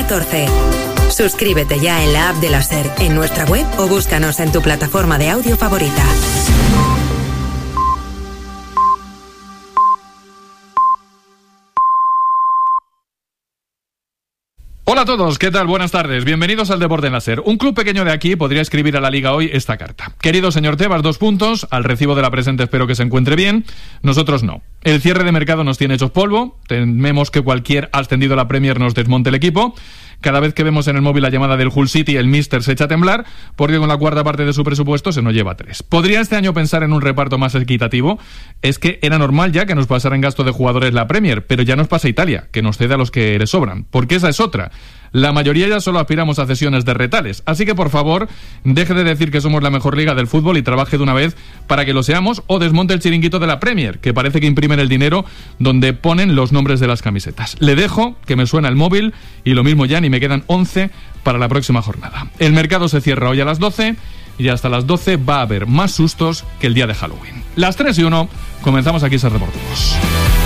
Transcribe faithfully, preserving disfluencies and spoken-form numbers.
catorce. Suscríbete ya en la app de la SER, en nuestra web o búscanos en tu plataforma de audio favorita. Hola a todos, ¿qué tal? Buenas tardes, bienvenidos al Deporte en la SER. Un club pequeño de aquí podría escribir a la Liga hoy esta carta. Querido señor Tebas, dos puntos, al recibo de la presente espero que se encuentre bien, nosotros no. El cierre de mercado nos tiene hechos polvo, tememos que cualquier ascendido a la Premier nos desmonte el equipo. Cada vez que vemos en el móvil la llamada del Hull City, el míster se echa a temblar, porque con la cuarta parte de su presupuesto se nos lleva tres. ¿Podría este año pensar en un reparto más equitativo? Es que era normal ya que nos pasara en gasto de jugadores la Premier, pero ya nos pasa Italia, que nos cede a los que le sobran, porque esa es otra. La mayoría ya solo aspiramos a cesiones de retales, así que por favor, deje de decir que somos la mejor liga del fútbol y trabaje de una vez para que lo seamos, o desmonte el chiringuito de la Premier, que parece que imprimen el dinero donde ponen los nombres de las camisetas. Le dejo, que me suena el móvil, y lo mismo ya, ni me quedan once para la próxima jornada. El mercado se cierra hoy a las doce, y hasta las doce va a haber más sustos que el día de Halloween. Las tres y uno, comenzamos aquí SER Deportivos.